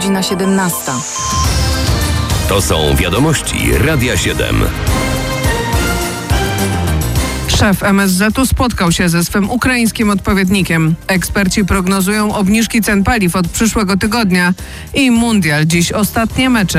godzina 17. To są wiadomości Radia 7. Szef MSZ-u spotkał się ze swym ukraińskim odpowiednikiem. Eksperci prognozują obniżki cen paliw od przyszłego tygodnia i mundial. Dziś ostatnie mecze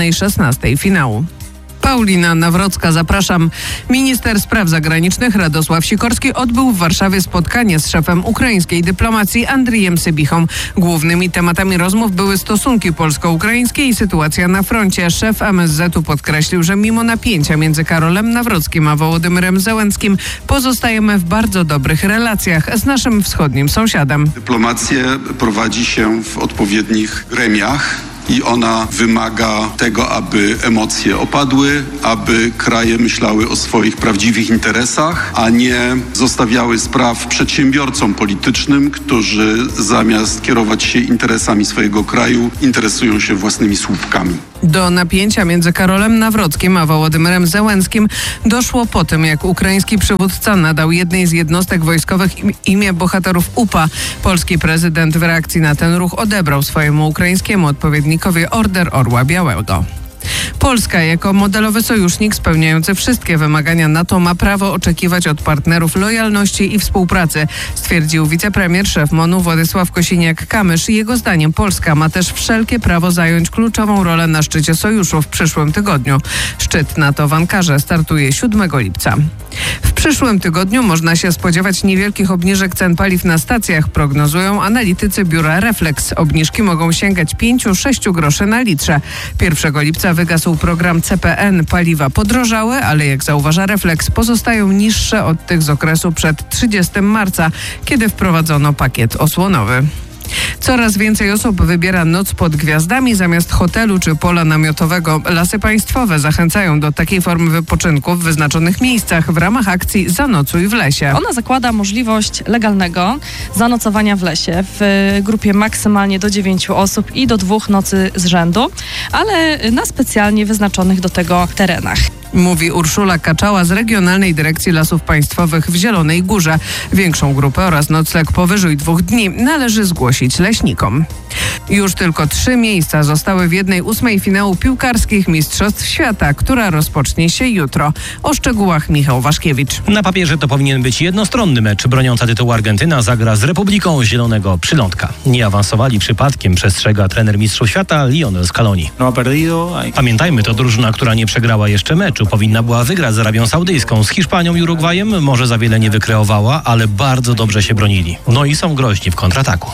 1:16 finału. Paulina Nawrocka, zapraszam. Minister spraw zagranicznych Radosław Sikorski odbył w Warszawie spotkanie z szefem ukraińskiej dyplomacji Andrijem Sybichą. Głównymi tematami rozmów były stosunki polsko-ukraińskie i sytuacja na froncie. Szef MSZ-u podkreślił, że mimo napięcia między Karolem Nawrockim a Wołodymyrem Zełenskim pozostajemy w bardzo dobrych relacjach z naszym wschodnim sąsiadem. Dyplomację prowadzi się w odpowiednich gremiach. I ona wymaga tego, aby emocje opadły, aby kraje myślały o swoich prawdziwych interesach, a nie zostawiały spraw przedsiębiorcom politycznym, którzy zamiast kierować się interesami swojego kraju, interesują się własnymi słupkami. Do napięcia między Karolem Nawrockim a Wołodymyrem Zełenskim doszło po tym, jak ukraiński przywódca nadał jednej z jednostek wojskowych imię bohaterów UPA. Polski prezydent w reakcji na ten ruch odebrał swojemu ukraińskiemu odpowiednikowi Order Orła Białego. Polska jako modelowy sojusznik spełniający wszystkie wymagania NATO ma prawo oczekiwać od partnerów lojalności i współpracy, stwierdził wicepremier, szef MON-u Władysław Kosiniak-Kamysz. Jego zdaniem Polska ma też wszelkie prawo zająć kluczową rolę na szczycie sojuszu w przyszłym tygodniu. Szczyt NATO w Ankarze startuje 7 lipca. W przyszłym tygodniu można się spodziewać niewielkich obniżek cen paliw na stacjach, prognozują analitycy biura Reflex. Obniżki mogą sięgać 5-6 groszy na litrze. 1 lipca wygasł program CPN. Paliwa podrożały, ale jak zauważa Reflex, pozostają niższe od tych z okresu przed 30 marca, kiedy wprowadzono pakiet osłonowy. Coraz więcej osób wybiera noc pod gwiazdami zamiast hotelu czy pola namiotowego. Lasy Państwowe zachęcają do takiej formy wypoczynku w wyznaczonych miejscach w ramach akcji Zanocuj w lesie. Ona zakłada możliwość legalnego zanocowania w lesie w grupie maksymalnie do 9 osób i do 2 nocy z rzędu, ale na specjalnie wyznaczonych do tego terenach. Mówi Urszula Kaczała z Regionalnej Dyrekcji Lasów Państwowych w Zielonej Górze. Większą grupę oraz nocleg powyżej 2 dni należy zgłosić leśnikom. Już tylko 3 miejsca zostały w 1/8 finału piłkarskich Mistrzostw Świata, która rozpocznie się jutro. O szczegółach Michał Waszkiewicz. Na papierze to powinien być jednostronny mecz. Broniąca tytułu Argentyna zagra z Republiką Zielonego Przylądka. Nie awansowali przypadkiem, przestrzega trener Mistrzów Świata Lionel Scaloni. Pamiętajmy, to drużyna, która nie przegrała jeszcze meczu. Powinna była wygrać z Arabią Saudyjską. Z Hiszpanią i Urugwajem może za wiele nie wykreowała, ale bardzo dobrze się bronili. No i są groźni w kontrataku.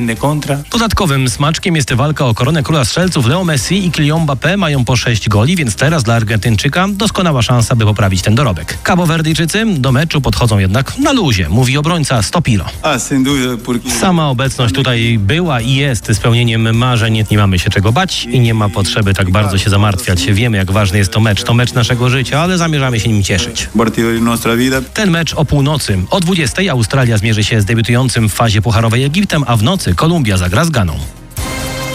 Dodatkowym smaczkiem jest walka o koronę króla strzelców. Leo Messi i Kylian Mbappé mają po 6 goli, więc teraz dla Argentyńczyka doskonała szansa, by poprawić ten dorobek. Kabowerdyjczycy do meczu podchodzą jednak na luzie, mówi obrońca Stopilo. Sama obecność tutaj była i jest spełnieniem marzeń. Nie mamy się czego bać i nie ma potrzeby tak bardzo się zamartwiać. Wiemy, jak ważny jest to mecz naszego życia, ale zamierzamy się nim cieszyć. Ten mecz o północy. O 20:00 Australia zmierzy się z debiutującym w fazie pucharowej Egiptem, a w nocy Kolumbia zagra z Ganą.